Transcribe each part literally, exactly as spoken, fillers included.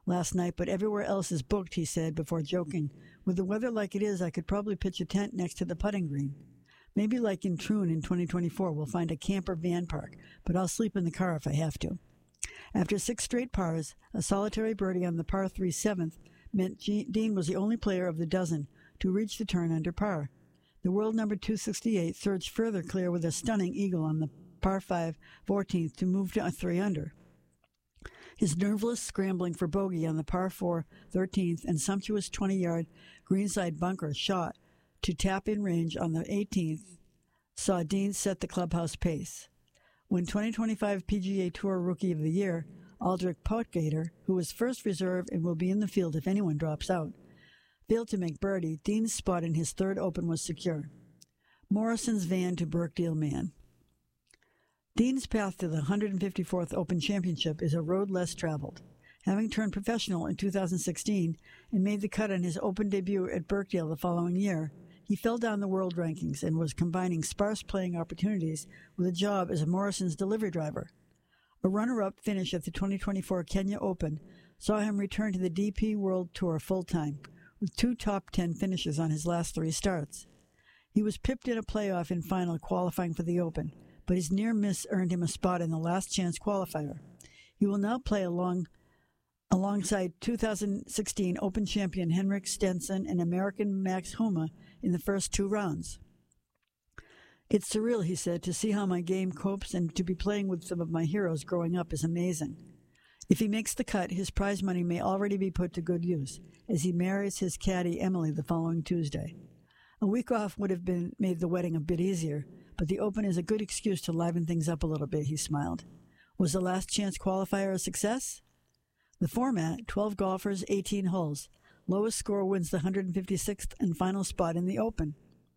last night, but everywhere else is booked, he said before joking. With the weather like it is, I could probably pitch a tent next to the putting green. Maybe like in Troon in twenty twenty-four, we'll find a camper van park, but I'll sleep in the car if I have to. After six straight pars, a solitary birdie on the par three seventh meant G- Dean was the only player of the dozen to reach the turn under par. The world number two sixty-eight surged further clear with a stunning eagle on the par five fourteenth to move to three under. His nerveless scrambling for bogey on the par four thirteenth and sumptuous twenty-yard greenside bunker shot to tap-in range on the eighteenth saw Dean set the clubhouse pace. When twenty twenty-five P G A Tour Rookie of the Year, Aldrich Potgater, who was first reserve and will be in the field if anyone drops out, failed to make birdie, Dean's spot in his third Open was secure. Morrison's van to Birkdale man. Dean's path to the one hundred fifty-fourth Open Championship is a road less traveled. Having turned professional in two thousand sixteen and made the cut on his Open debut at Birkdale the following year, he fell down the world rankings and was combining sparse playing opportunities with a job as a Morrison's delivery driver. A runner-up finish at the twenty twenty-four Kenya Open saw him return to the D P World Tour full-time, with two top ten finishes on his last three starts. He was pipped in a playoff in final qualifying for the Open, but his near miss earned him a spot in the last chance qualifier. He will now play along alongside two thousand sixteen Open champion Henrik Stenson and American Max Homa in the first two rounds. It's surreal, he said, to see how my game copes, and to be playing with some of my heroes growing up is amazing. If he makes the cut, his prize money may already be put to good use, as he marries his caddy Emily the following Tuesday. A week off would have been made the wedding a bit easier, but the Open is a good excuse to liven things up a little bit, he smiled. Was the last chance qualifier a success? The format, twelve golfers, eighteen holes. Lowest score wins the one hundred fifty-sixth and final spot in the Open.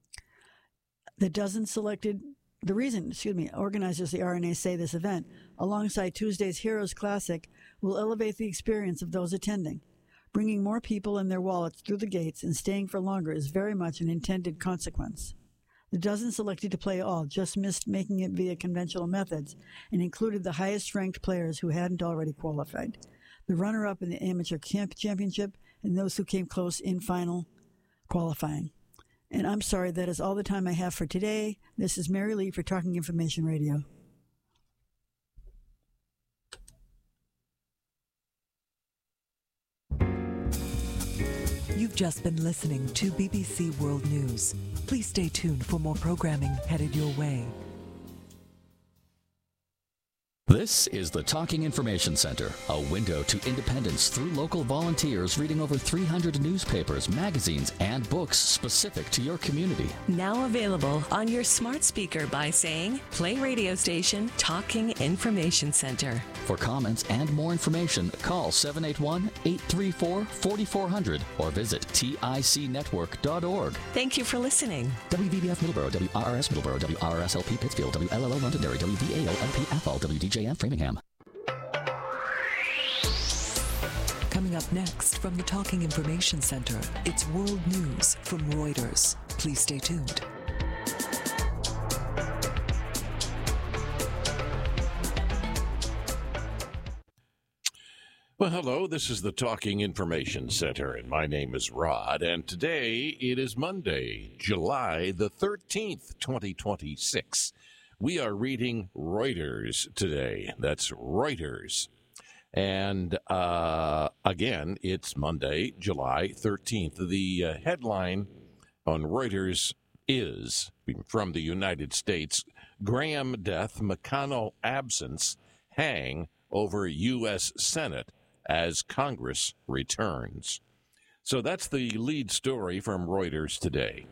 The dozen selected, the reason, excuse me, organizers of the R N A say this event, alongside Tuesday's Heroes Classic, will elevate the experience of those attending. Bringing more people and their wallets through the gates and staying for longer is very much an intended consequence. The dozen selected to play all just missed making it via conventional methods and included the highest-ranked players who hadn't already qualified, the runner-up in the Amateur Camp Championship, and those who came close in final qualifying. And I'm sorry, that is all the time I have for today. This is Mary Lee for Talking Information Radio. You've just been listening to B B C World News. Please stay tuned for more programming headed your way. This is the Talking Information Center, a window to independence through local volunteers reading over three hundred newspapers, magazines, and books specific to your community. Now available on your smart speaker by saying, play radio station Talking Information Center. For comments and more information, call seven eight one, eight three four, four four zero zero or visit tic network dot org. Thank you for listening. W V B F Middleborough, W R R S Middleborough, W R R S L P Pittsfield, W L L O Londonderry, W V A O L P Athol, W D J F Framingham. Coming up next from the Talking Information Center, it's World News from Reuters. Please stay tuned. Well, hello, this is the Talking Information Center, and my name is Rod, and today it is Monday, July the thirteenth, twenty twenty-six. We are reading Reuters today. That's Reuters. And uh, again, it's Monday, July thirteenth. The uh, headline on Reuters is, from the United States, Graham death, McConnell absence, hang over U S Senate as Congress returns. So that's the lead story from Reuters today.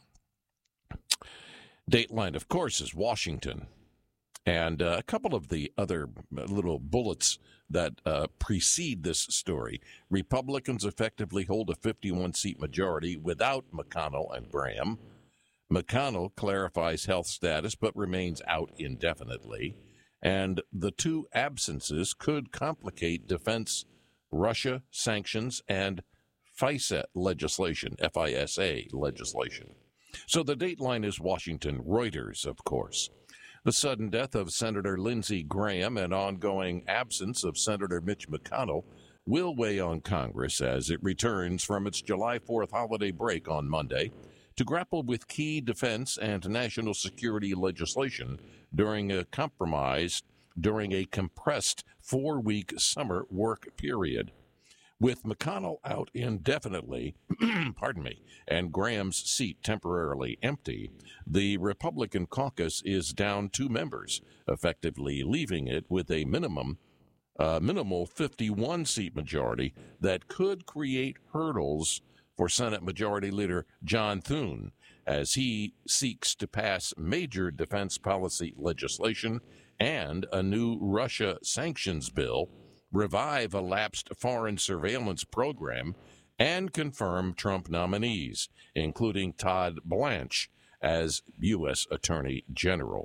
Dateline, of course, is Washington. And uh, a couple of the other little bullets that uh, precede this story. Republicans effectively hold a fifty-one seat majority without McConnell and Graham. McConnell clarifies health status but remains out indefinitely. And the two absences could complicate defense, Russia sanctions, and FISA legislation, F I S A legislation. So the dateline is Washington. Reuters, of course. The sudden death of Senator Lindsey Graham and ongoing absence of Senator Mitch McConnell will weigh on Congress as it returns from its July fourth holiday break on Monday to grapple with key defense and national security legislation during a compromised, during a compressed four-week summer work period. With McConnell out indefinitely, pardon me, and Graham's seat temporarily empty, the Republican caucus is down two members, effectively leaving it with a minimum, uh, minimal fifty-one seat majority that could create hurdles for Senate Majority Leader John Thune as he seeks to pass major defense policy legislation and a new Russia sanctions bill, revive a lapsed foreign surveillance program, and confirm Trump nominees, including Todd Blanche as U S Attorney General.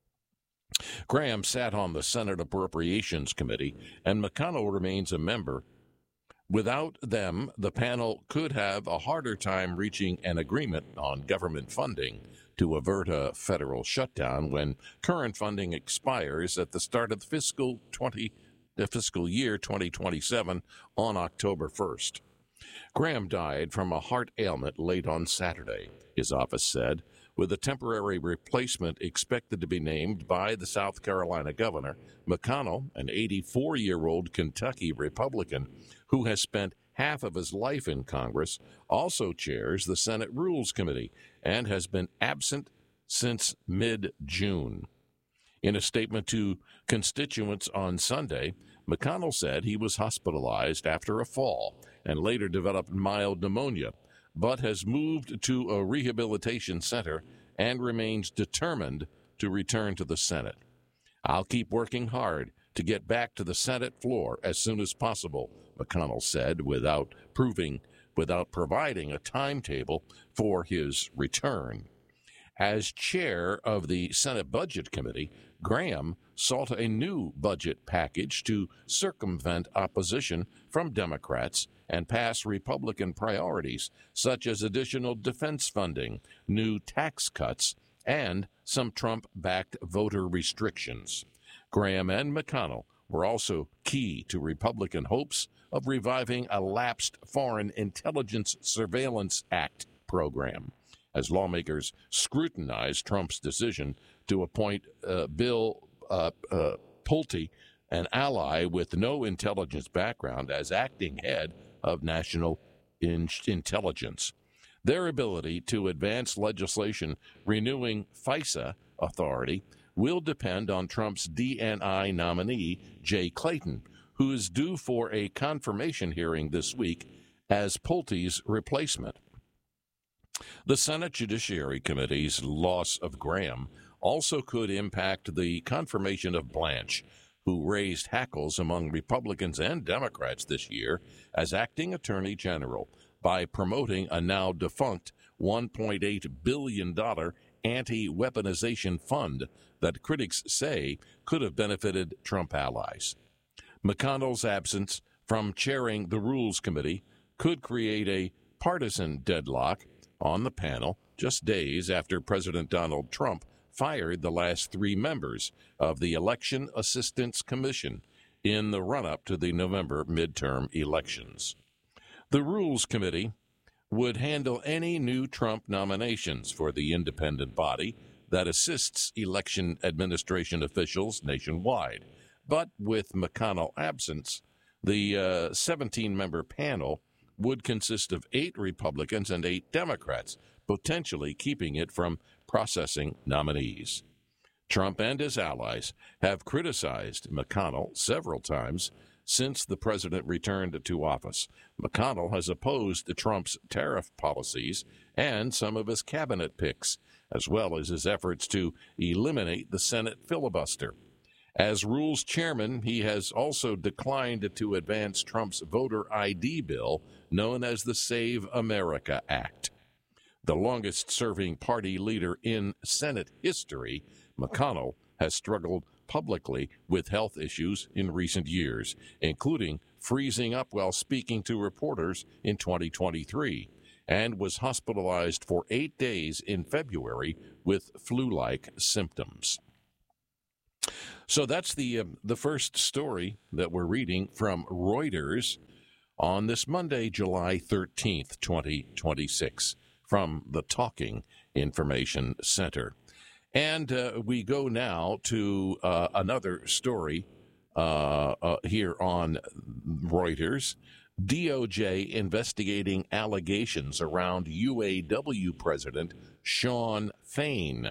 Graham sat on the Senate Appropriations Committee, and McConnell remains a member. Without them, the panel could have a harder time reaching an agreement on government funding to avert a federal shutdown when current funding expires at the start of the fiscal twenty the fiscal year twenty twenty-seven on October first. Graham died from a heart ailment late on Saturday, his office said, with a temporary replacement expected to be named by the South Carolina governor. McConnell, an eighty-four-year-old Kentucky Republican who has spent half of his life in Congress, also chairs the Senate Rules Committee and has been absent since mid-June. In a statement to constituents on Sunday, McConnell said he was hospitalized after a fall and later developed mild pneumonia, but has moved to a rehabilitation center and remains determined to return to the Senate. "I'll keep working hard to get back to the Senate floor as soon as possible," McConnell said, without proving, without providing a timetable for his return. As chair of the Senate Budget Committee, Graham sought a new budget package to circumvent opposition from Democrats and pass Republican priorities, such as additional defense funding, new tax cuts, and some Trump-backed voter restrictions. Graham and McConnell were also key to Republican hopes of reviving a lapsed Foreign Intelligence Surveillance Act program, as lawmakers scrutinized Trump's decision to appoint uh, Bill uh, uh, Pulte, an ally with no intelligence background, as acting head of National in- Intelligence. Their ability to advance legislation renewing FISA authority will depend on Trump's D N I nominee, Jay Clayton, who is due for a confirmation hearing this week as Pulte's replacement. The Senate Judiciary Committee's loss of Graham also could impact the confirmation of Blanche, who raised hackles among Republicans and Democrats this year as acting Attorney General by promoting a now defunct one point eight billion dollars anti-weaponization fund that critics say could have benefited Trump allies. McConnell's absence from chairing the Rules Committee could create a partisan deadlock on the panel just days after President Donald Trump fired the last three members of the Election Assistance Commission in the run-up to the November midterm elections. The Rules Committee would handle any new Trump nominations for the independent body that assists election administration officials nationwide. But with McConnell absent, the uh, seventeen-member panel would consist of eight Republicans and eight Democrats, potentially keeping it from processing nominees. Trump and his allies have criticized McConnell several times since the president returned to office. McConnell has opposed Trump's tariff policies and some of his cabinet picks, as well as his efforts to eliminate the Senate filibuster. As Rules Chairman, he has also declined to advance Trump's voter I D bill, known as the Save America Act. The longest-serving party leader in Senate history, McConnell has struggled publicly with health issues in recent years, including freezing up while speaking to reporters in twenty twenty-three, and was hospitalized for eight days in February with flu-like symptoms. So that's the uh, the first story that we're reading from Reuters on this Monday, July thirteenth, twenty twenty-six, from the Talking Information Center. And uh, we go now to uh, another story uh, uh, here on Reuters. D O J investigating allegations around U A W President Shawn Fain.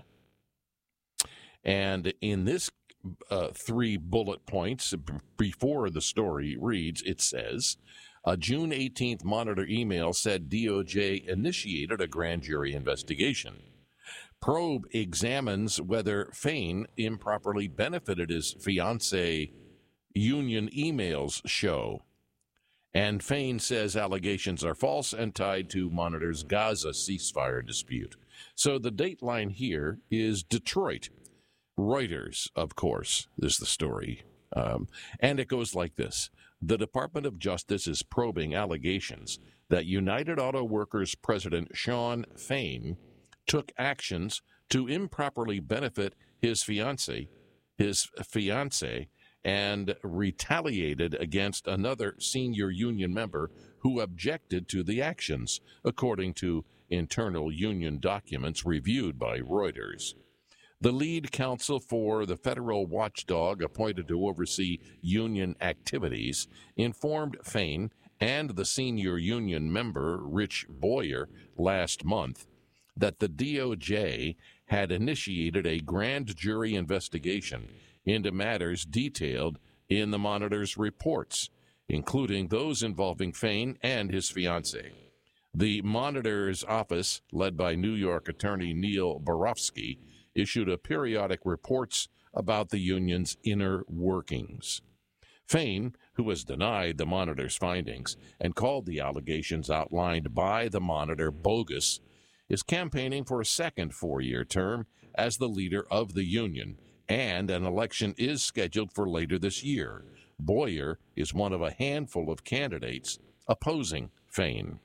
And in this uh, three bullet points b- before the story reads, it says, a June eighteenth Monitor email said D O J initiated a grand jury investigation. Probe examines whether Fain improperly benefited his fiancée, union emails show. And Fain says allegations are false and tied to Monitor's Gaza ceasefire dispute. So the dateline here is Detroit. Reuters, of course, is the story. Um, and it goes like this. The Department of Justice is probing allegations that United Auto Workers President Shawn Fain took actions to improperly benefit his fiancée, his fiancée, and retaliated against another senior union member who objected to the actions, according to internal union documents reviewed by Reuters. The lead counsel for the federal watchdog appointed to oversee union activities informed Fain and the senior union member, Rich Boyer, last month that the D O J had initiated a grand jury investigation into matters detailed in the Monitor's reports, including those involving Fain and his fiancée. The Monitor's office, led by New York attorney Neil Barofsky, issued a periodic reports about the union's inner workings. Fain, who has denied the Monitor's findings and called the allegations outlined by the Monitor bogus, is campaigning for a second four-year term as the leader of the union, and an election is scheduled for later this year. Boyer is one of a handful of candidates opposing Fain.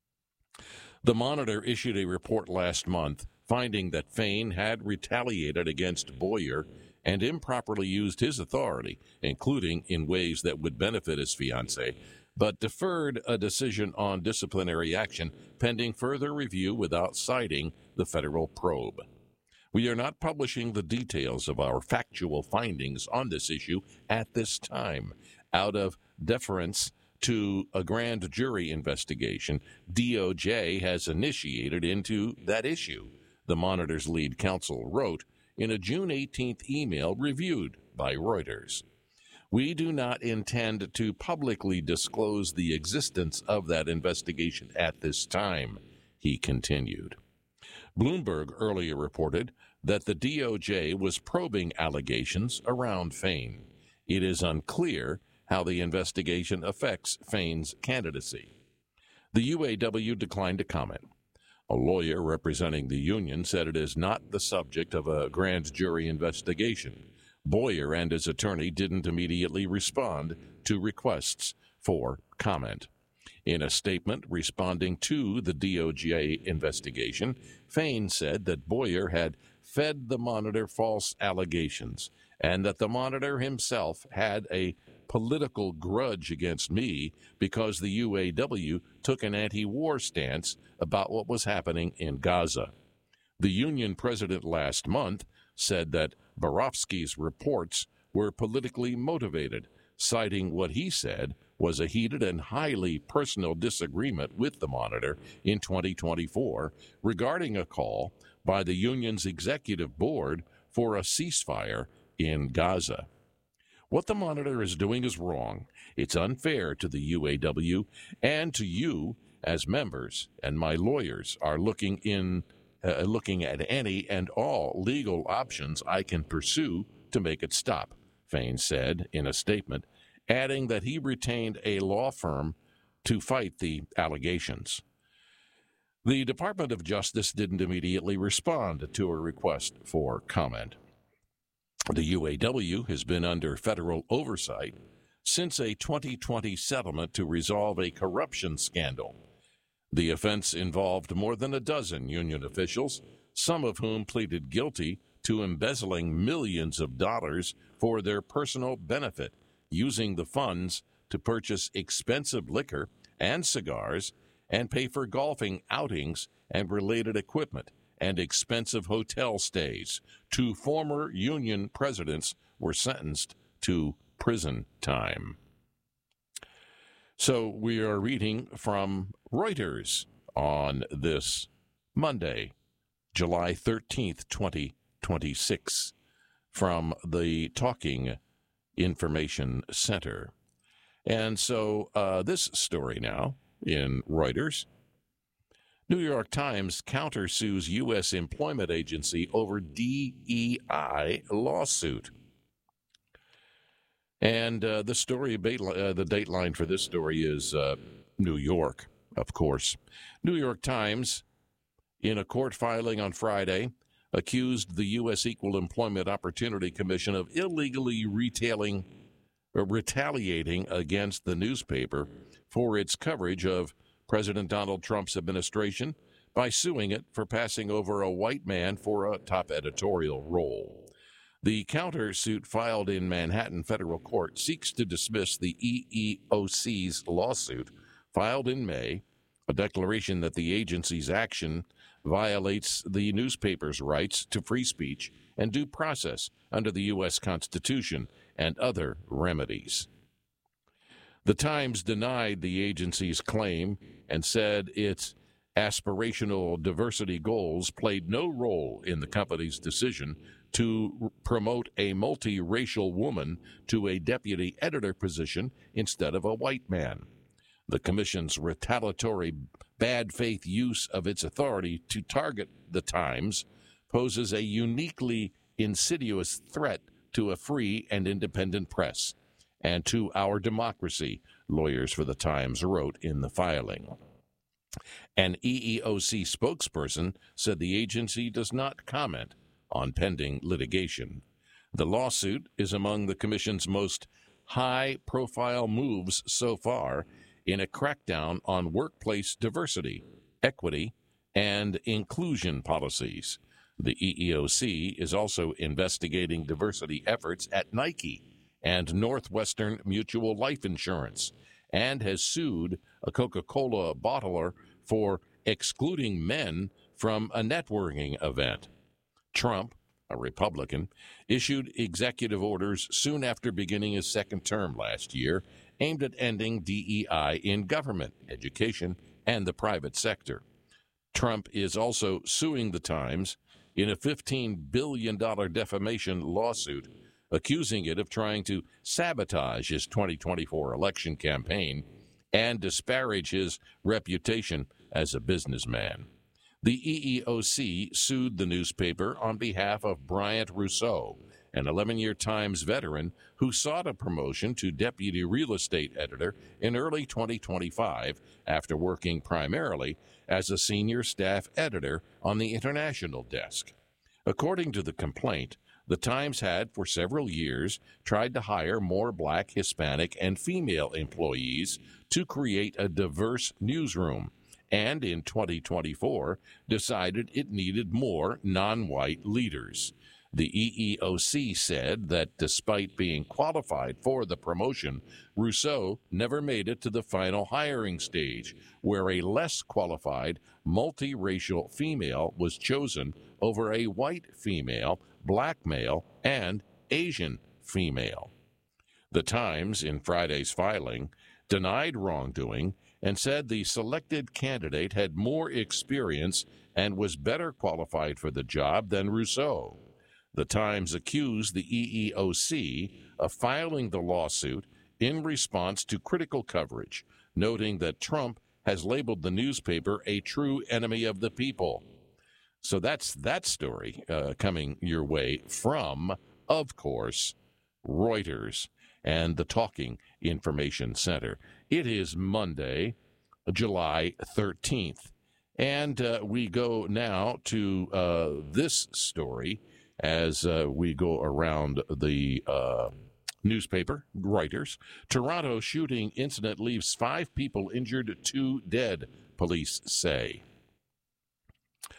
The Monitor issued a report last month finding that Fain had retaliated against Boyer and improperly used his authority, including in ways that would benefit his fiancée, but deferred a decision on disciplinary action pending further review without citing the federal probe. We are not publishing the details of our factual findings on this issue at this time. Out of deference to a grand jury investigation, D O J has initiated into that issue, the Monitor's lead counsel wrote in a June eighteenth email reviewed by Reuters. We do not intend to publicly disclose the existence of that investigation at this time, he continued. Bloomberg earlier reported that the D O J was probing allegations around Fain. It is unclear how the investigation affects Fain's candidacy. The U A W declined to comment. A lawyer representing the union said it is not the subject of a grand jury investigation. Boyer and his attorney didn't immediately respond to requests for comment. In a statement responding to the D O J investigation, Fain said that Boyer had fed the Monitor false allegations and that the Monitor himself had a political grudge against me because the U A W took an anti-war stance about what was happening in Gaza. The union president last month said that Barofsky's reports were politically motivated, citing what he said was a heated and highly personal disagreement with the Monitor in twenty twenty-four regarding a call by the union's executive board for a ceasefire in Gaza. What the Monitor is doing is wrong. It's unfair to the U A W and to you as members, and my lawyers are looking in uh, looking at any and all legal options I can pursue to make it stop, Fain said in a statement, adding that he retained a law firm to fight the allegations. The Department of Justice didn't immediately respond to a request for comment. The U A W has been under federal oversight since a twenty twenty settlement to resolve a corruption scandal. The offense involved more than a dozen union officials, some of whom pleaded guilty to embezzling millions of dollars for their personal benefit, using the funds to purchase expensive liquor and cigars and pay for golfing outings and related equipment and expensive hotel stays. Two former union presidents were sentenced to prison time. So we are reading from Reuters on this Monday, July thirteenth, twenty twenty-six, from the Talking Information Center. And so uh, this story now in Reuters. New York Times countersues U S employment agency over D E I lawsuit. And uh, the story, uh, the dateline for this story is uh, New York, of course. New York Times, in a court filing on Friday, accused the U S Equal Employment Opportunity Commission of illegally retailing, or retaliating against the newspaper for its coverage of President Donald Trump's administration by suing it for passing over a white man for a top editorial role. The countersuit filed in Manhattan federal court seeks to dismiss the E E O C's lawsuit filed in May, a declaration that the agency's action violates the newspaper's rights to free speech and due process under the U S Constitution and other remedies. The Times denied the agency's claim and said its aspirational diversity goals played no role in the company's decision to promote a multiracial woman to a deputy editor position instead of a white man. The commission's retaliatory bad faith use of its authority to target the Times poses a uniquely insidious threat to a free and independent press and to our democracy, lawyers for the Times wrote in the filing. An E E O C spokesperson said the agency does not comment on pending litigation. The lawsuit is among the commission's most high-profile moves so far in a crackdown on workplace diversity, equity, and inclusion policies. The E E O C is also investigating diversity efforts at Nike and Northwestern Mutual Life Insurance, and has sued a Coca-Cola bottler for excluding men from a networking event. Trump, a Republican, issued executive orders soon after beginning his second term last year aimed at ending D E I in government, education, and the private sector. Trump is also suing the Times in a fifteen billion dollars defamation lawsuit, accusing it of trying to sabotage his twenty twenty-four election campaign and disparage his reputation as a businessman. The E E O C sued the newspaper on behalf of Bryant Rousseau, an eleven-year Times veteran who sought a promotion to deputy real estate editor in early twenty twenty-five after working primarily as a senior staff editor on the international desk. According to the complaint, the Times had, for several years, tried to hire more Black, Hispanic, and female employees to create a diverse newsroom, and in twenty twenty-four decided it needed more non-white leaders. The E E O C said that despite being qualified for the promotion, Rousseau never made it to the final hiring stage, where a less qualified, multiracial female was chosen over a white female, Black male, and Asian female. The Times, in Friday's filing, denied wrongdoing and said the selected candidate had more experience and was better qualified for the job than Rousseau. The Times accused the E E O C of filing the lawsuit in response to critical coverage, noting that Trump has labeled the newspaper a true enemy of the people. So that's that story uh, coming your way from, of course, Reuters and the Talking Information Center. It is Monday, July thirteenth, and uh, we go now to uh, this story as uh, we go around the uh, newspaper, Reuters. Toronto shooting incident leaves five people injured, two dead, police say.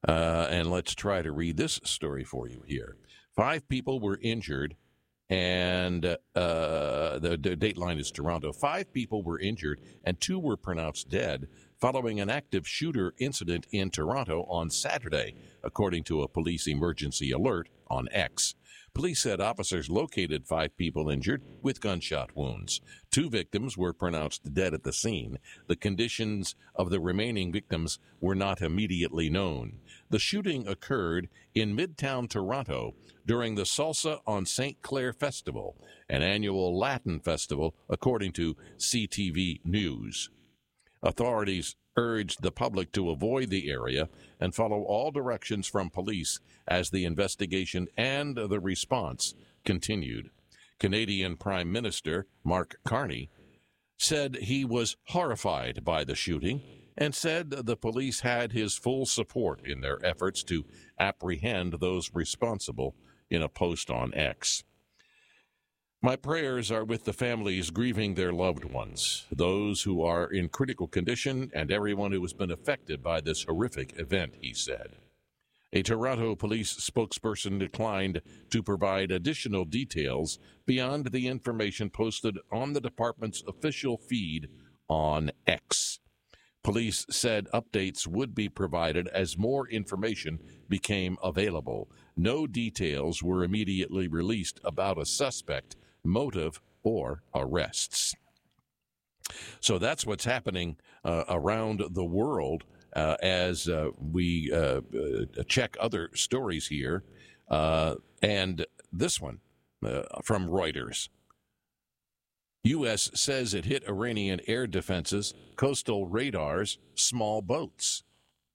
Uh, and let's try to read this story for you here. Five people were injured, and uh, the, the dateline is Toronto. Five people were injured, and two were pronounced dead following an active shooter incident in Toronto on Saturday, according to a police emergency alert on X. Police said officers located five people injured with gunshot wounds. Two victims were pronounced dead at the scene. The conditions of the remaining victims were not immediately known. The shooting occurred in Midtown Toronto during the Salsa on Saint Clair Festival, an annual Latin festival, according to C T V News. Authorities urged the public to avoid the area and follow all directions from police as the investigation and the response continued. Canadian Prime Minister Mark Carney said he was horrified by the shooting and said the police had his full support in their efforts to apprehend those responsible in a post on X. My prayers are with the families grieving their loved ones, those who are in critical condition, and everyone who has been affected by this horrific event, he said. A Toronto police spokesperson declined to provide additional details beyond the information posted on the department's official feed on X. Police said updates would be provided as more information became available. No details were immediately released about a suspect, motive, or arrests. So that's what's happening uh, around the world uh, as uh, we uh, uh, check other stories here. Uh, and this one uh, from Reuters. U S says it hit Iranian air defenses, coastal radars, small boats.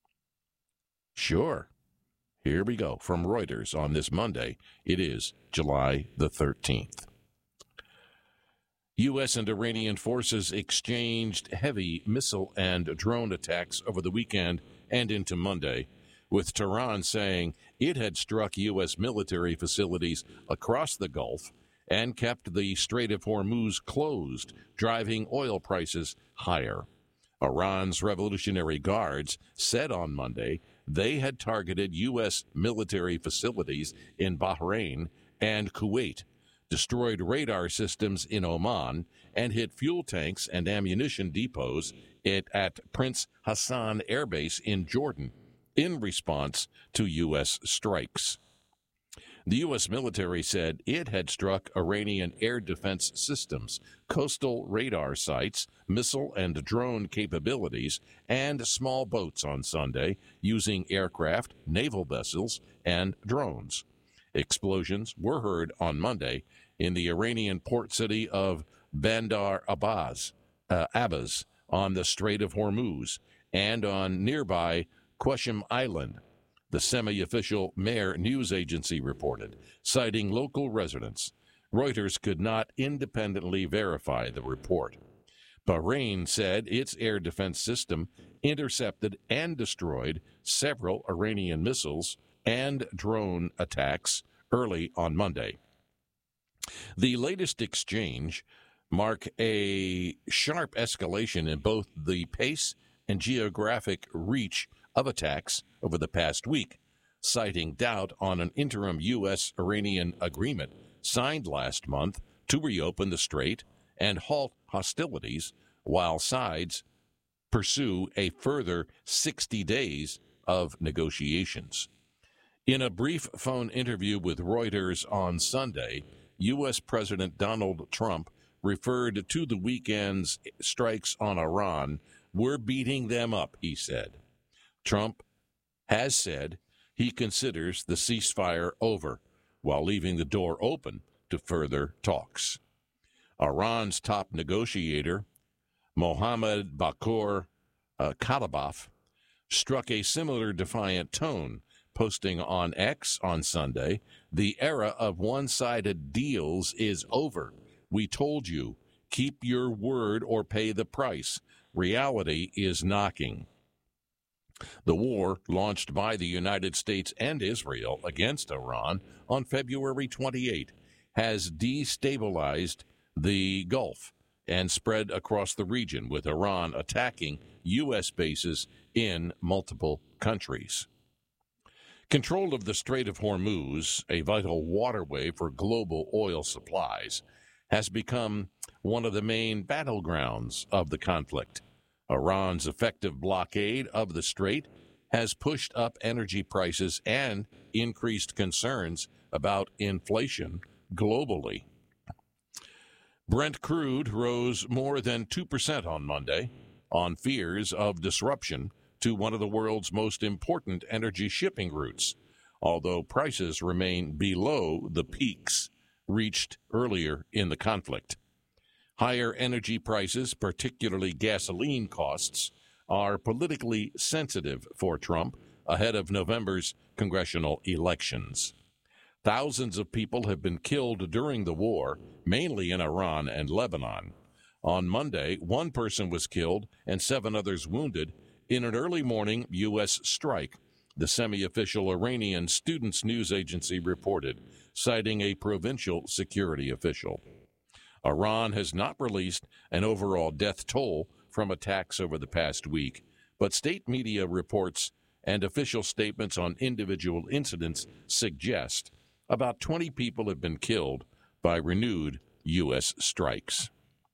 Sure. Here we go from Reuters on this Monday. It is July the thirteenth. U S and Iranian forces exchanged heavy missile and drone attacks over the weekend and into Monday, with Tehran saying it had struck U S military facilities across the Gulf and kept the Strait of Hormuz closed, driving oil prices higher. Iran's Revolutionary Guards said on Monday they had targeted U S military facilities in Bahrain and Kuwait, destroyed radar systems in Oman, and hit fuel tanks and ammunition depots at Prince Hassan Air Base in Jordan in response to U S strikes. The U S military said it had struck Iranian air defense systems, coastal radar sites, missile and drone capabilities, and small boats on Sunday using aircraft, naval vessels, and drones. Explosions were heard on Monday in the Iranian port city of Bandar Abbas, uh, Abbas on the Strait of Hormuz and on nearby Qasem Island, the semi-official Mehr news agency reported, citing local residents. Reuters could not independently verify the report. Bahrain said its air defense system intercepted and destroyed several Iranian missiles and drone attacks early on Monday. The latest exchange marked a sharp escalation in both the pace and geographic reach of attacks over the past week, citing doubt on an interim U S-Iranian agreement signed last month to reopen the strait and halt hostilities while sides pursue a further sixty days of negotiations. In a brief phone interview with Reuters on Sunday, U S. President Donald Trump referred to the weekend's strikes on Iran. We're beating them up, he said. Trump has said he considers the ceasefire over, while leaving the door open to further talks. Iran's top negotiator, Mohammad Bakour uh, Kalibaf, struck a similar defiant tone, posting on X on Sunday, "The era of one-sided deals is over. We told you, keep your word or pay the price. Reality is knocking." The war, launched by the United States and Israel against Iran on February twenty-eighth, has destabilized the Gulf and spread across the region, with Iran attacking U S bases in multiple countries. Control of the Strait of Hormuz, a vital waterway for global oil supplies, has become one of the main battlegrounds of the conflict. Iran's effective blockade of the strait has pushed up energy prices and increased concerns about inflation globally. Brent crude rose more than two percent on Monday on fears of disruption to one of the world's most important energy shipping routes, although prices remain below the peaks reached earlier in the conflict. Higher energy prices, particularly gasoline costs, are politically sensitive for Trump ahead of November's congressional elections. Thousands of people have been killed during the war, mainly in Iran and Lebanon. On Monday, one person was killed and seven others wounded in an early morning U S strike, the semi-official Iranian Students News Agency reported, citing a provincial security official. Iran has not released an overall death toll from attacks over the past week, but state media reports and official statements on individual incidents suggest about twenty people have been killed by renewed U S strikes.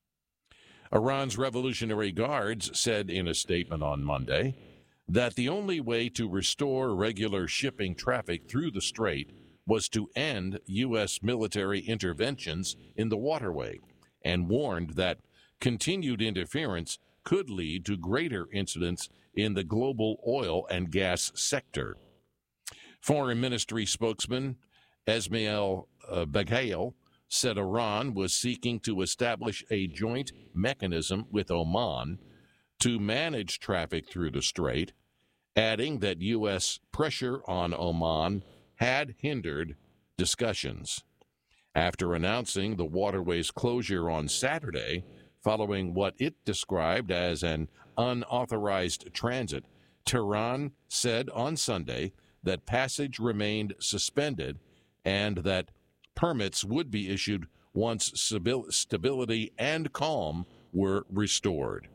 Iran's Revolutionary Guards said in a statement on Monday that the only way to restore regular shipping traffic through the strait was to end U S military interventions in the waterway, and warned that continued interference could lead to greater incidents in the global oil and gas sector. Foreign Ministry spokesman Esmail uh, Baghail said Iran was seeking to establish a joint mechanism with Oman to manage traffic through the strait, adding that U S pressure on Oman had hindered discussions. After announcing the waterway's closure on Saturday, following what it described as an unauthorized transit, Tehran said on Sunday that passage remained suspended and that permits would be issued once stability and calm were restored.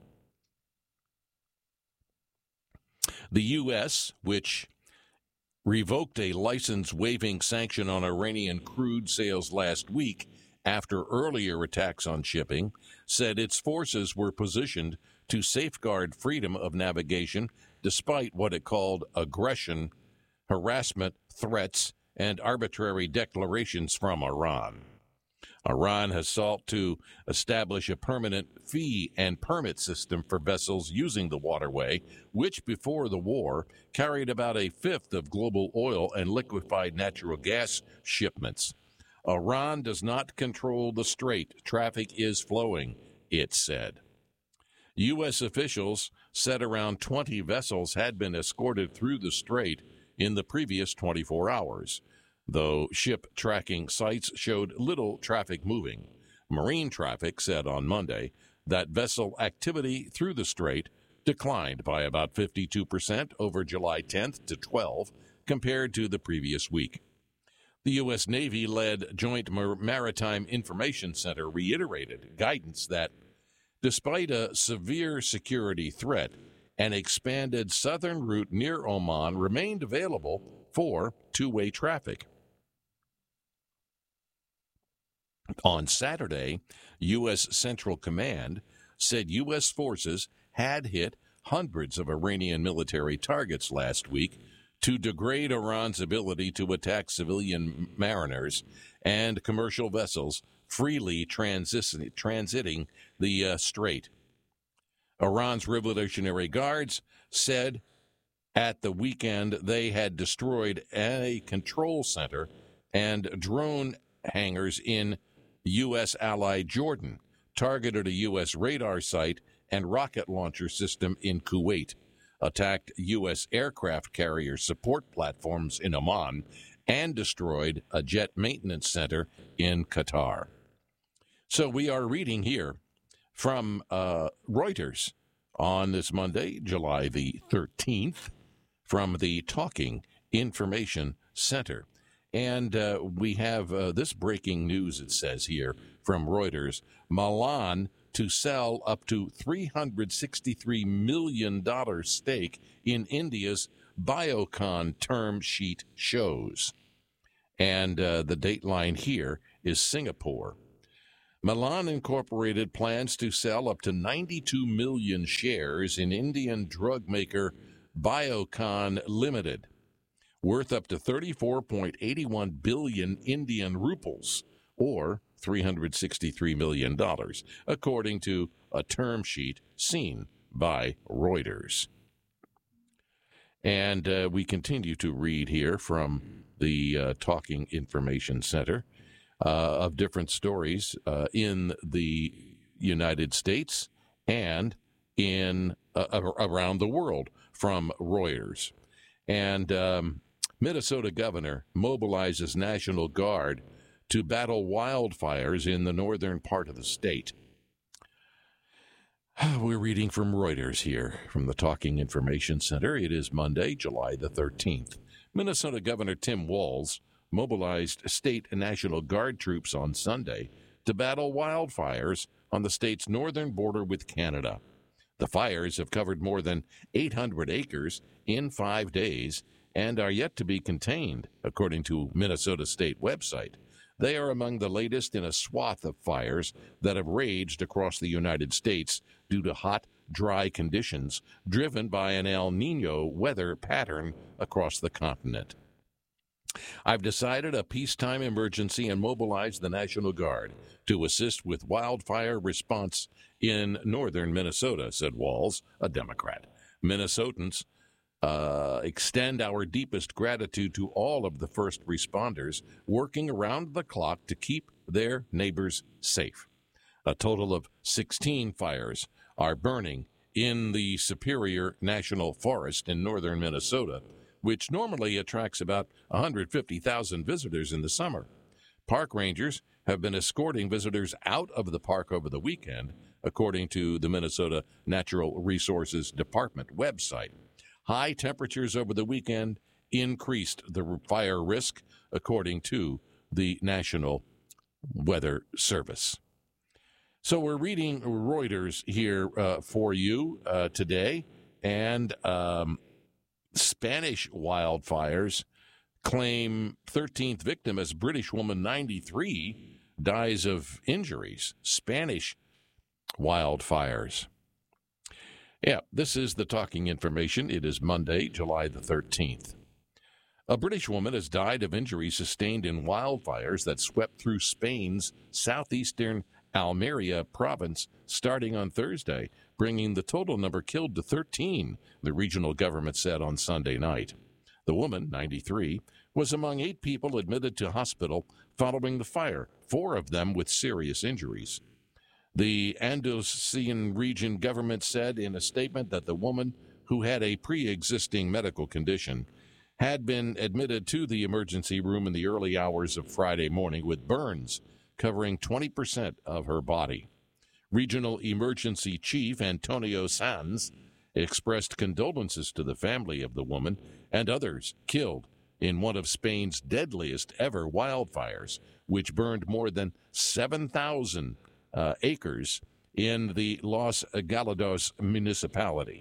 The U S, which revoked a license-waiving sanction on Iranian crude sales last week after earlier attacks on shipping, said its forces were positioned to safeguard freedom of navigation despite what it called aggression, harassment, threats, and arbitrary declarations from Iran. Iran has sought to establish a permanent fee and permit system for vessels using the waterway, which before the war carried about a fifth of global oil and liquefied natural gas shipments. Iran does not control the strait. Traffic is flowing, it said. U S officials said around twenty vessels had been escorted through the strait in the previous twenty-four hours, though ship tracking sites showed little traffic moving. Marine traffic said on Monday that vessel activity through the strait declined by about fifty-two percent over July tenth to twelfth compared to the previous week. The U S Navy-led Joint Maritime Information Center reiterated guidance that, despite a severe security threat, an expanded southern route near Oman remained available for two-way traffic. On Saturday, U S Central Command said U S forces had hit hundreds of Iranian military targets last week to degrade Iran's ability to attack civilian mariners and commercial vessels freely transi- transiting the uh, strait. Iran's Revolutionary Guards said at the weekend they had destroyed a control center and drone hangars in U S ally Jordan, targeted a U S radar site and rocket launcher system in Kuwait, attacked U S aircraft carrier support platforms in Oman, and destroyed a jet maintenance center in Qatar. So we are reading here from uh, Reuters on this Monday, July the thirteenth, from the Talking Information Center. And uh, we have uh, this breaking news, it says here, from Reuters. Milan to sell up to three hundred sixty-three million dollars stake in India's Biocon term sheet shows. And uh, the dateline here is Singapore. Milan Incorporated plans to sell up to ninety-two million shares in Indian drug maker Biocon Limited, worth up to thirty-four point eight one billion Indian rupees, or three hundred sixty-three million dollars, according to a term sheet seen by Reuters. And uh, we continue to read here from the uh, Talking Information Center uh, of different stories uh, in the United States and in uh, around the world from Reuters. And um, Minnesota governor mobilizes National Guard to battle wildfires in the northern part of the state. We're reading from Reuters here from the Talking Information Center. It is Monday, July the thirteenth. Minnesota Governor Tim Walz mobilized state and National Guard troops on Sunday to battle wildfires on the state's northern border with Canada. The fires have covered more than eight hundred acres in five days and are yet to be contained, according to Minnesota State website. They are among the latest in a swath of fires that have raged across the United States due to hot, dry conditions driven by an El Nino weather pattern across the continent. I've decided a peacetime emergency and mobilized the National Guard to assist with wildfire response in northern Minnesota, said Walz, a Democrat. Minnesotans Uh, extend our deepest gratitude to all of the first responders working around the clock to keep their neighbors safe. A total of sixteen fires are burning in the Superior National Forest in northern Minnesota, which normally attracts about one hundred fifty thousand visitors in the summer. Park rangers have been escorting visitors out of the park over the weekend, according to the Minnesota Natural Resources Department website. High temperatures over the weekend increased the fire risk, according to the National Weather Service. So we're reading Reuters here uh, for you uh, today, and um, Spanish wildfires claim thirteenth victim as British woman ninety-three dies of injuries. Spanish wildfires. Yeah, this is the Talking Information. It is Monday, July the thirteenth. A British woman has died of injuries sustained in wildfires that swept through Spain's southeastern Almeria province starting on Thursday, bringing the total number killed to thirteen, the regional government said on Sunday night. The woman, ninety-three, was among eight people admitted to hospital following the fire, four of them with serious injuries. The Andalusian region government said in a statement that the woman, who had a pre-existing medical condition, had been admitted to the emergency room in the early hours of Friday morning with burns covering twenty percent of her body. Regional Emergency Chief Antonio Sanz expressed condolences to the family of the woman and others killed in one of Spain's deadliest ever wildfires, which burned more than seven thousand Uh, acres in the Los Galados municipality.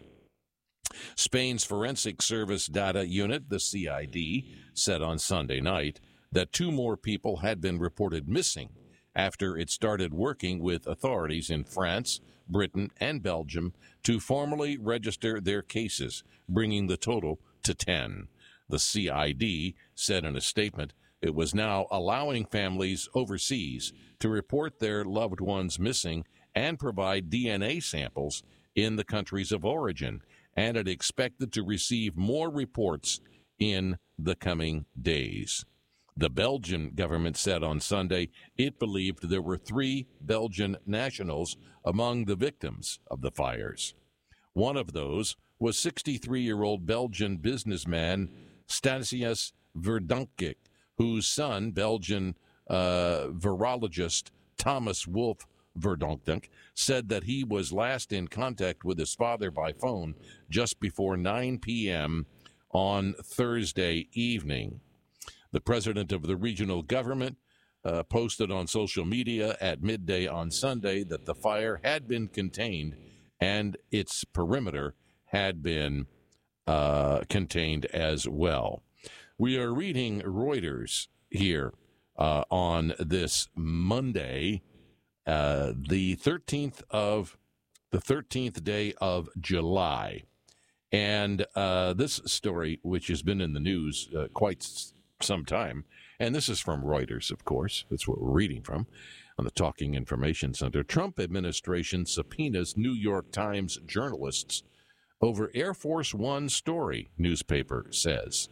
Spain's Forensic Service Data Unit, the C I D, said on Sunday night that two more people had been reported missing after it started working with authorities in France, Britain, and Belgium to formally register their cases, bringing the total to ten. The C I D said in a statement it was now allowing families overseas to report their loved ones missing and provide D N A samples in the countries of origin, and it expected to receive more reports in the coming days. The Belgian government said on Sunday it believed there were three Belgian nationals among the victims of the fires. One of those was sixty-three-year-old Belgian businessman Stanislaus Verdonck, whose son, Belgian uh, virologist Thomas Wolf Verdonck, said that he was last in contact with his father by phone just before nine p.m. on Thursday evening. The president of the regional government uh, posted on social media at midday on Sunday that the fire had been contained and its perimeter had been uh, contained as well. We are reading Reuters here uh, on this Monday, uh, the thirteenth of the thirteenth day of July. And uh, this story, which has been in the news uh, quite some time, and this is from Reuters, of course. That's what we're reading from on the Talking Information Center. Trump administration subpoenas New York Times journalists over Air Force One story, newspaper says.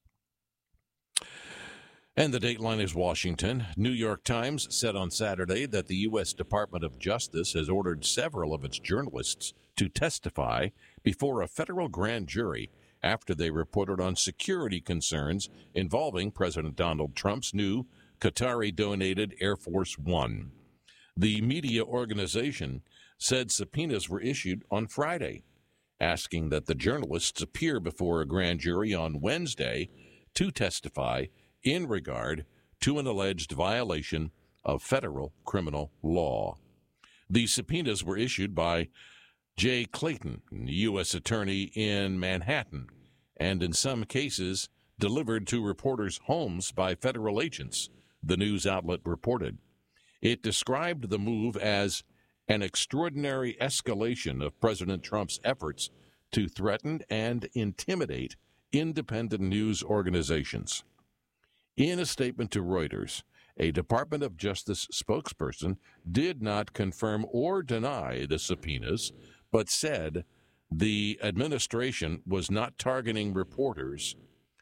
And the dateline is Washington. New York Times said on Saturday that the U S Department of Justice has ordered several of its journalists to testify before a federal grand jury after they reported on security concerns involving President Donald Trump's new Qatari-donated Air Force One. The media organization said subpoenas were issued on Friday, asking that the journalists appear before a grand jury on Wednesday to testify in regard to an alleged violation of federal criminal law. The subpoenas were issued by Jay Clayton, U S attorney in Manhattan, and in some cases delivered to reporters' homes by federal agents, the news outlet reported. It described the move as an extraordinary escalation of President Trump's efforts to threaten and intimidate independent news organizations. In a statement to Reuters, a Department of Justice spokesperson did not confirm or deny the subpoenas, but said the administration was not targeting reporters,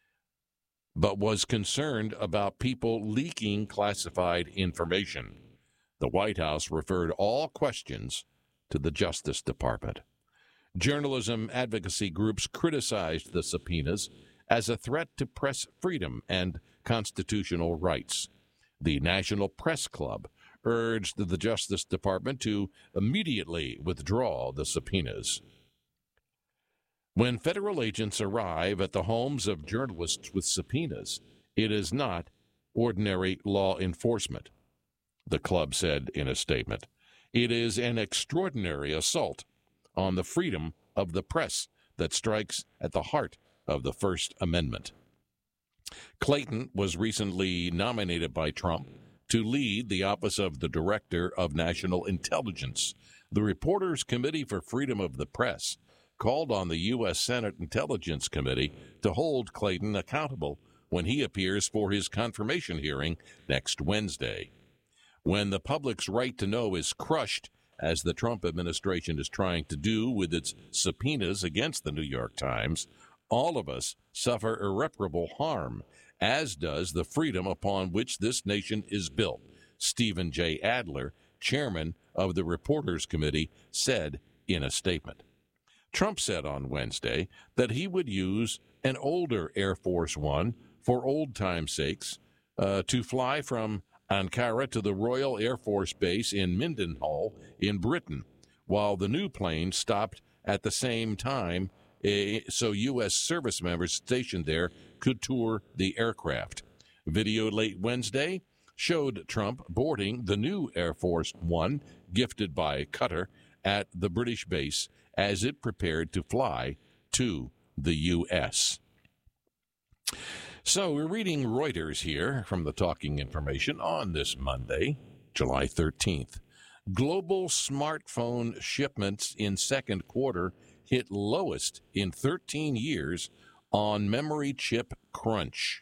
but was concerned about people leaking classified information. The White House referred all questions to the Justice Department. Journalism advocacy groups criticized the subpoenas as a threat to press freedom and constitutional rights. The National Press Club urged the Justice Department to immediately withdraw the subpoenas. When federal agents arrive at the homes of journalists with subpoenas, it is not ordinary law enforcement, the club said in a statement. It is an extraordinary assault on the freedom of the press that strikes at the heart of the First Amendment. Clayton was recently nominated by Trump to lead the Office of the Director of National Intelligence. The Reporters Committee for Freedom of the Press called on the U S Senate Intelligence Committee to hold Clayton accountable when he appears for his confirmation hearing next Wednesday. When the public's right to know is crushed, as the Trump administration is trying to do with its subpoenas against the New York Times, all of us suffer irreparable harm, as does the freedom upon which this nation is built, Stephen J. Adler, chairman of the Reporters Committee, said in a statement. Trump said on Wednesday that he would use an older Air Force One for old time's sakes uh, to fly from Ankara to the Royal Air Force Base in Mendenhall in Britain, while the new plane stopped at the same time uh, so U S service members stationed there could tour the aircraft. Video late Wednesday showed Trump boarding the new Air Force One, gifted by Qatar, at the British base as it prepared to fly to the U S So we're reading Reuters here from the Talking Information on this Monday, July thirteenth. Global smartphone shipments in second quarter hit lowest in thirteen years on memory chip crunch.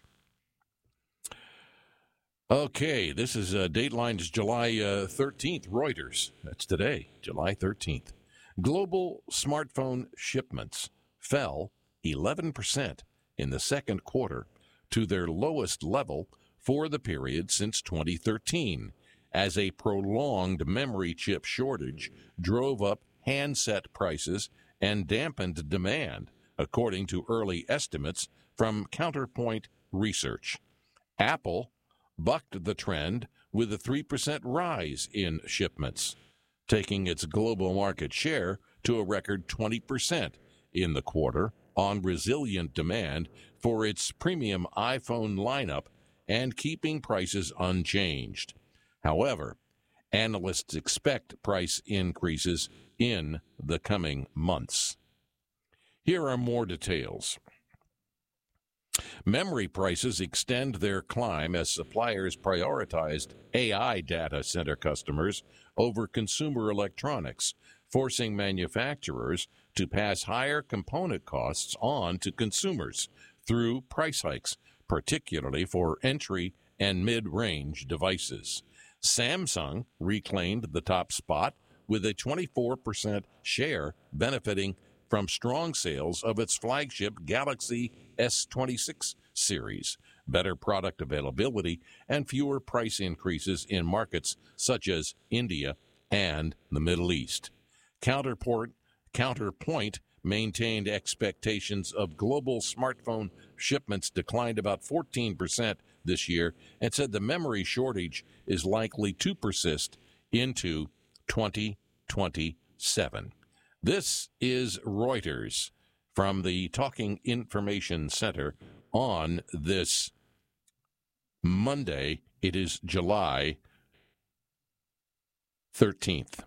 Okay, this is uh, Dateline's July uh, thirteenth, Reuters. That's today, July thirteenth. Global smartphone shipments fell eleven percent in the second quarter to their lowest level for the period since twenty thirteen, as a prolonged memory chip shortage drove up handset prices and dampened demand, according to early estimates from Counterpoint Research. Apple bucked the trend with a three percent rise in shipments, taking its global market share to a record twenty percent in the quarter on resilient demand for its premium iPhone lineup and keeping prices unchanged. However, analysts expect price increases in the coming months. Here are more details. Memory prices extend their climb as suppliers prioritized A I data center customers over consumer electronics, forcing manufacturers to pass higher component costs on to consumers through price hikes, particularly for entry and mid-range devices. Samsung reclaimed the top spot with a twenty-four percent share, benefiting from strong sales of its flagship Galaxy S twenty-six series, better product availability, and fewer price increases in markets such as India and the Middle East. Counterport, Counterpoint maintained expectations of global smartphone shipments declined about fourteen percent this year and said the memory shortage is likely to persist into twenty twenty-seven. This is Reuters from the Talking Information Center on this Monday. It is July thirteenth.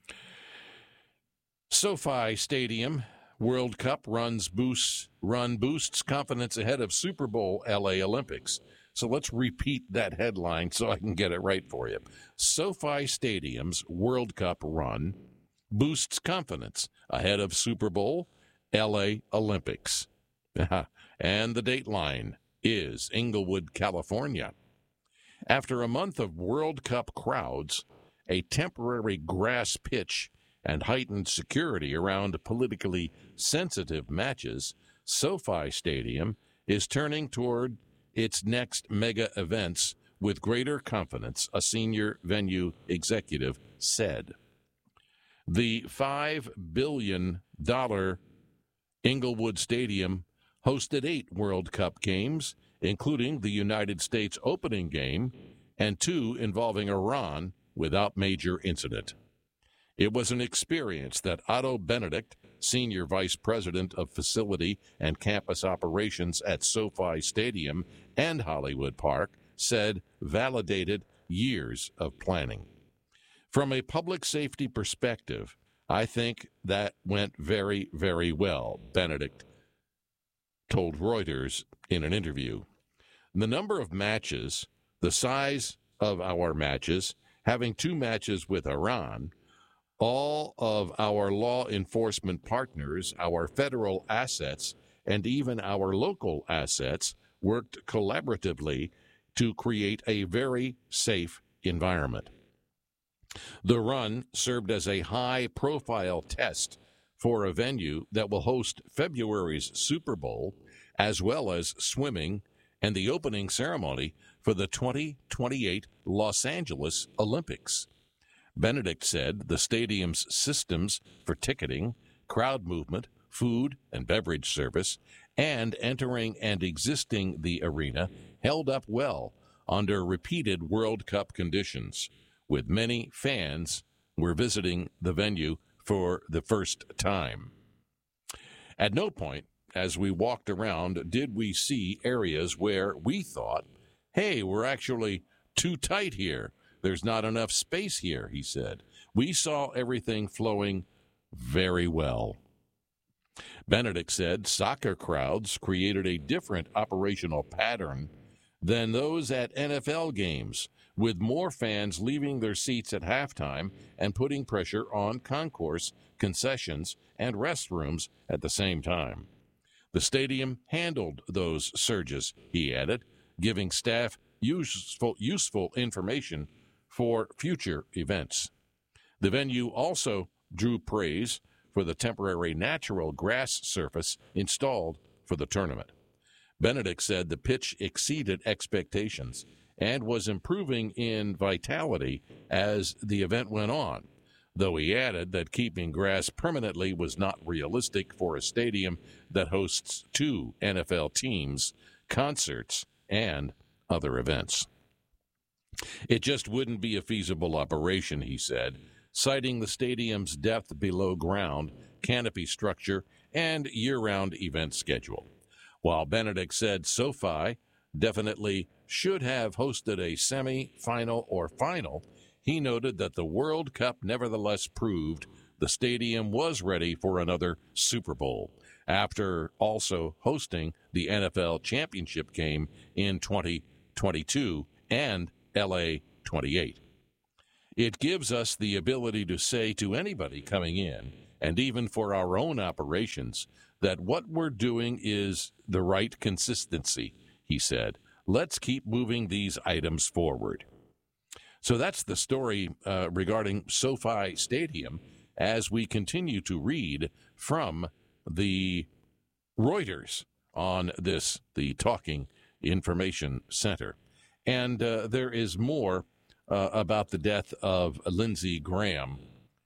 SoFi Stadium World Cup runs boosts run boosts confidence ahead of Super Bowl L A Olympics. So let's repeat that headline so I can get it right for you. SoFi Stadium's World Cup run boosts confidence ahead of Super Bowl L A Olympics. And the dateline is Inglewood, California. After a month of World Cup crowds, a temporary grass pitch, and heightened security around politically sensitive matches, SoFi Stadium is turning toward its next mega events with greater confidence, a senior venue executive said. The five billion dollars Inglewood Stadium hosted eight World Cup games, including the United States opening game and two involving Iran, without major incident. It was an experience that Otto Benedict, Senior Vice President of Facility and Campus Operations at SoFi Stadium and Hollywood Park, said validated years of planning. From a public safety perspective, I think that went very, very well, Benedict told Reuters in an interview. The number of matches, the size of our matches, having two matches with Iran, all of our law enforcement partners, our federal assets, and even our local assets worked collaboratively to create a very safe environment. The run served as a high-profile test for a venue that will host February's Super Bowl, as well as swimming and the opening ceremony for the twenty twenty-eight Los Angeles Olympics. Benedict said the stadium's systems for ticketing, crowd movement, food and beverage service, and entering and exiting the arena held up well under repeated World Cup conditions, with many fans were visiting the venue for the first time. At no point, as we walked around, did we see areas where we thought, hey, we're actually too tight here. There's not enough space here, he said. We saw everything flowing very well. Benedict said soccer crowds created a different operational pattern than those at N F L games, with more fans leaving their seats at halftime and putting pressure on concourse, concessions, and restrooms at the same time. The stadium handled those surges, he added, giving staff useful, useful information for future events. The venue also drew praise for the temporary natural grass surface installed for the tournament. Benedict said the pitch exceeded expectations and was improving in vitality as the event went on, though he added that keeping grass permanently was not realistic for a stadium that hosts two N F L teams, concerts, and other events. It just wouldn't be a feasible operation, he said, citing the stadium's depth below ground, canopy structure, and year-round event schedule. While Benedict said SoFi definitely should have hosted a semi-final or final, he noted that the World Cup nevertheless proved the stadium was ready for another Super Bowl after also hosting the N F L championship game in twenty twenty-two and L A twenty-eight. It gives us the ability to say to anybody coming in, and even for our own operations, that what we're doing is the right consistency, he said. Let's keep moving these items forward. So that's the story uh, regarding SoFi Stadium as we continue to read from the Reuters on this, the Talking Information Center. And uh, there is more uh, about the death of Lindsey Graham.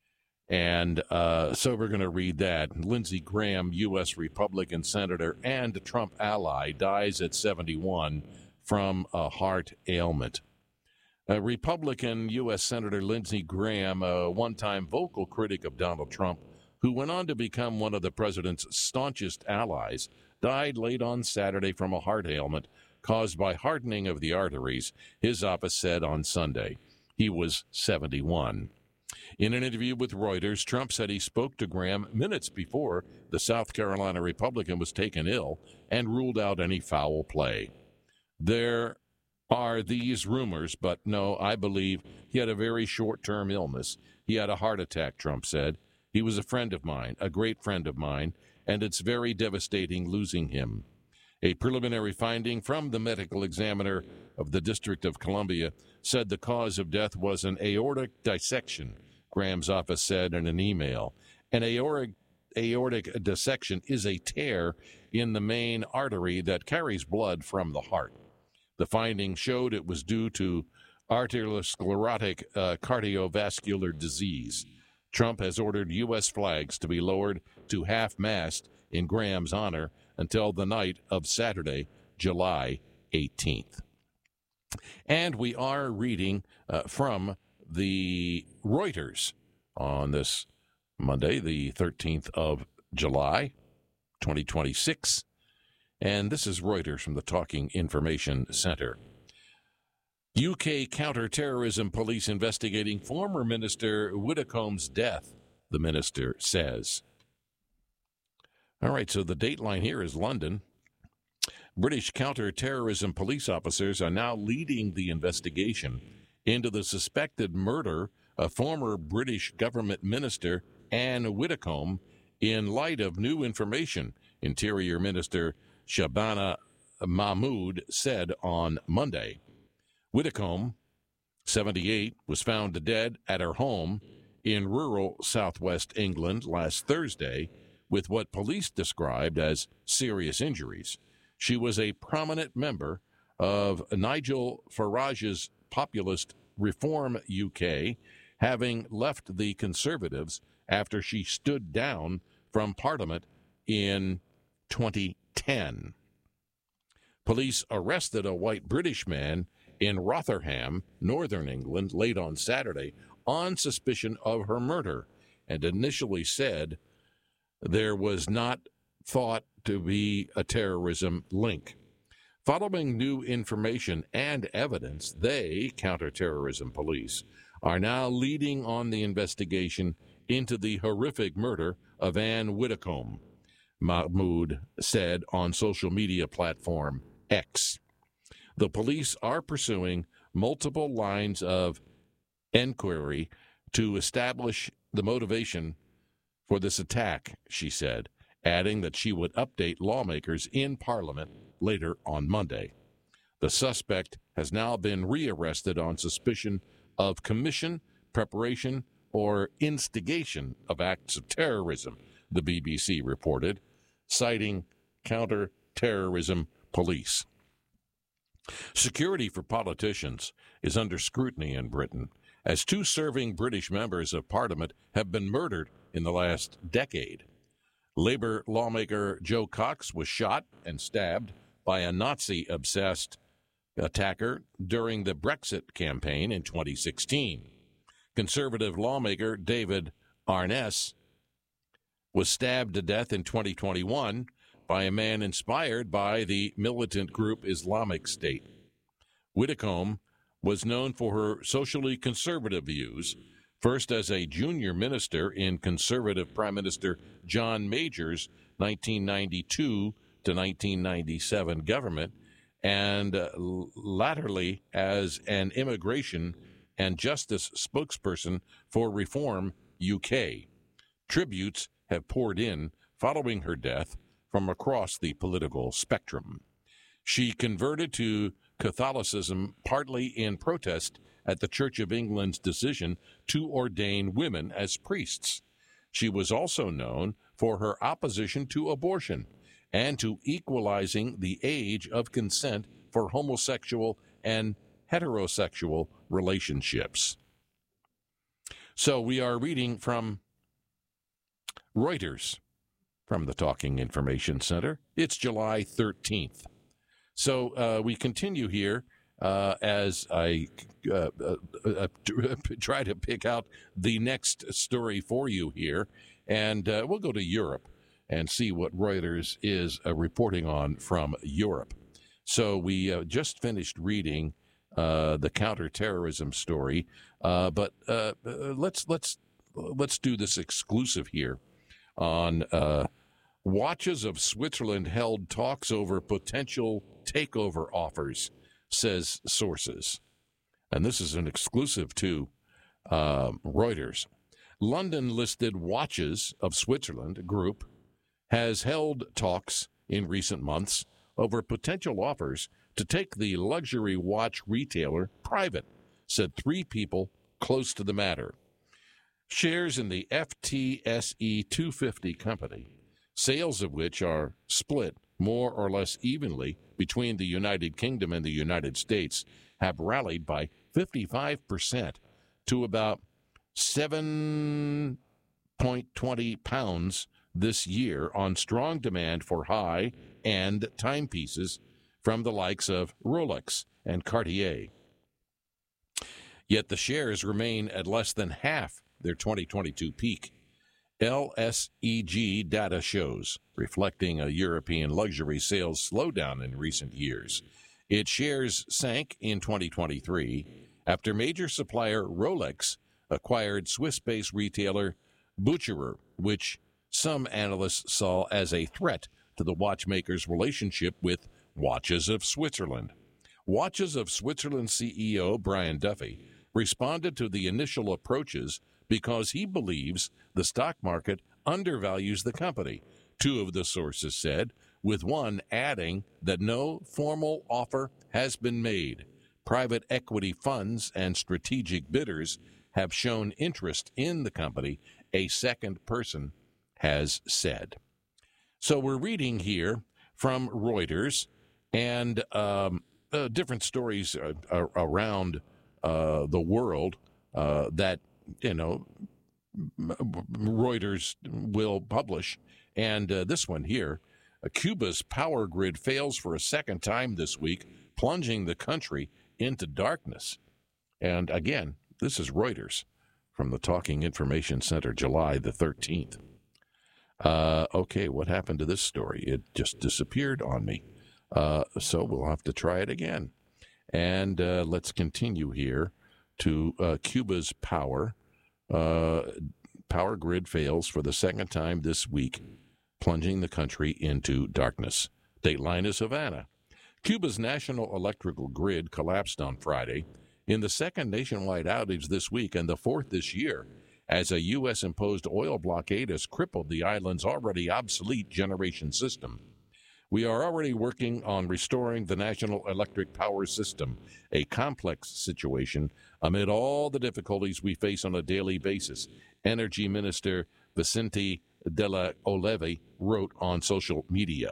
And uh, so we're going to read that. Lindsey Graham, U S Republican senator and Trump ally, dies at seventy-one from a heart ailment. Uh, Republican U S Senator Lindsey Graham, a one-time vocal critic of Donald Trump, who went on to become one of the president's staunchest allies, died late on Saturday from a heart ailment caused by hardening of the arteries, his office said on Sunday. He was seventy-one. In an interview with Reuters, Trump said he spoke to Graham minutes before the South Carolina Republican was taken ill and ruled out any foul play. There are these rumors, but no, I believe he had a very short-term illness. He had a heart attack, Trump said. He was a friend of mine, a great friend of mine, and it's very devastating losing him. A preliminary finding from the medical examiner of the District of Columbia said the cause of death was an aortic dissection, Graham's office said in an email. An aortic, aortic dissection is a tear in the main artery that carries blood from the heart. The findings showed it was due to arteriosclerotic uh, cardiovascular disease. Trump has ordered U S flags to be lowered to half-mast in Graham's honor until the night of Saturday, July eighteenth. And we are reading uh, from the Reuters on this Monday, the thirteenth of July, twenty twenty-six. And this is Reuters from the Talking Information Center. U K counterterrorism police investigating former Minister Widdecombe's death, the minister says. All right, so the dateline here is London. British counterterrorism police officers are now leading the investigation into the suspected murder of former British government minister Anne Widdecombe in light of new information, Interior Minister Shabana Mahmood said on Monday. Widdecombe, seventy-eight, was found dead at her home in rural southwest England last Thursday with what police described as serious injuries. She was a prominent member of Nigel Farage's populist Reform U K, having left the Conservatives after she stood down from Parliament in twenty ten. Police arrested a white British man in Rotherham, northern England, late on Saturday on suspicion of her murder, and initially said there was not thought to be a terrorism link. Following new information and evidence, they, counterterrorism police, are now leading on the investigation into the horrific murder of Anne Widdecombe, Mahmood said on social media platform X. The police are pursuing multiple lines of inquiry to establish the motivation for this attack, she said, adding that she would update lawmakers in Parliament later on Monday. The suspect has now been rearrested on suspicion of commission, preparation, or instigation of acts of terrorism, the B B C reported, citing counter-terrorism police. Security for politicians is under scrutiny in Britain, as two serving British members of Parliament have been murdered in the last decade. Labour lawmaker Joe Cox was shot and stabbed by a Nazi-obsessed attacker during the Brexit campaign in twenty sixteen. Conservative lawmaker David Arness was stabbed to death in twenty twenty-one by a man inspired by the militant group Islamic State. Widdecombe was known for her socially conservative views, first as a junior minister in conservative Prime Minister John Major's nineteen ninety-two to nineteen ninety-seven government, and uh, latterly as an immigration and justice spokesperson for Reform U K. Tributes have poured in following her death from across the political spectrum. She converted to Catholicism partly in protest at the Church of England's decision to ordain women as priests. She was also known for her opposition to abortion and to equalizing the age of consent for homosexual and heterosexual relationships. So we are reading from Reuters from the Talking Information Center. It's July thirteenth. So uh, we continue here uh, as I uh, uh, uh, try to pick out the next story for you here. And uh, we'll go to Europe and see what Reuters is uh, reporting on from Europe. So we uh, just finished reading uh, the counterterrorism story, uh, but uh, let's let's let's do this exclusive here on uh, Watches of Switzerland held talks over potential takeover offers, says sources. And this is an exclusive to uh, Reuters. London-listed Watches of Switzerland group has held talks in recent months over potential offers to take the luxury watch retailer private, said three people close to the matter. Shares in the F T S E two fifty company, sales of which are split more or less evenly between the United Kingdom and the United States, have rallied by fifty-five percent to about seven point two zero pounds this year on strong demand for high-end timepieces from the likes of Rolex and Cartier. Yet the shares remain at less than half their twenty twenty-two peak. L S E G data shows, reflecting a European luxury sales slowdown in recent years. Its shares sank in twenty twenty-three after major supplier Rolex acquired Swiss-based retailer Bucherer, which some analysts saw as a threat to the watchmaker's relationship with Watches of Switzerland. Watches of Switzerland C E O Brian Duffy responded to the initial approaches because he believes the stock market undervalues the company, two of the sources said, with one adding that no formal offer has been made. Private equity funds and strategic bidders have shown interest in the company, a second person has said. So we're reading here from Reuters, and um, uh, different stories uh, uh, around uh, the world uh, that, you know, Reuters will publish. And uh, this one here, uh, Cuba's power grid fails for a second time this week, plunging the country into darkness. And again, this is Reuters from the Talking Information Center, July the thirteenth. Uh, okay, what happened to this story? It just disappeared on me. Uh, so we'll have to try it again. And uh, let's continue here to uh, Cuba's power. Uh, power grid fails for the second time this week, plunging the country into darkness. Dateline is Havana. Cuba's national electrical grid collapsed on Friday in the second nationwide outage this week and the fourth this year, as a U S-imposed oil blockade has crippled the island's already obsolete generation system. We are already working on restoring the national electric power system, a complex situation amid all the difficulties we face on a daily basis, Energy Minister Vicente de la Oleve wrote on social media.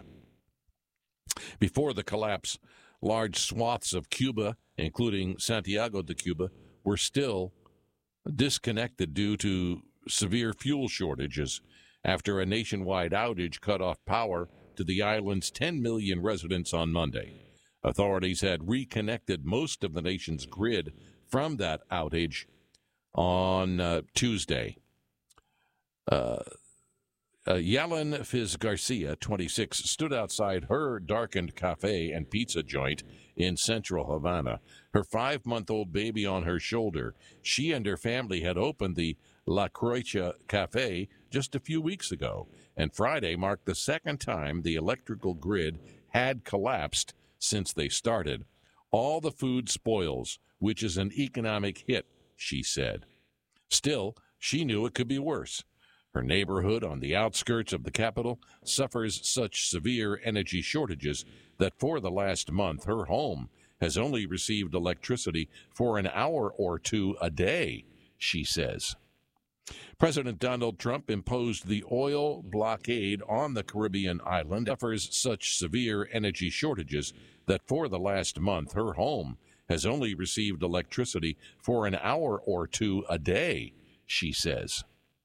Before the collapse, large swaths of Cuba, including Santiago de Cuba, were still disconnected due to severe fuel shortages after a nationwide outage cut off power to the island's ten million residents on Monday. Authorities had reconnected most of the nation's grid from that outage on uh, Tuesday. Uh, Uh, Yalen Fiz Garcia, twenty-six, stood outside her darkened cafe and pizza joint in central Havana, her five-month-old baby on her shoulder. She and her family had opened the La Croicha Cafe just a few weeks ago, and Friday marked the second time the electrical grid had collapsed since they started. All the food spoils, which is an economic hit, she said. Still, she knew it could be worse. Her neighborhood on the outskirts of the capital suffers such severe energy shortages that for the last month, her home has only received electricity for an hour or two a day, she says. President Donald Trump imposed the oil blockade on the Caribbean island. Suffers such severe energy shortages that for the last month, her home has only received electricity for an hour or two a day, she says.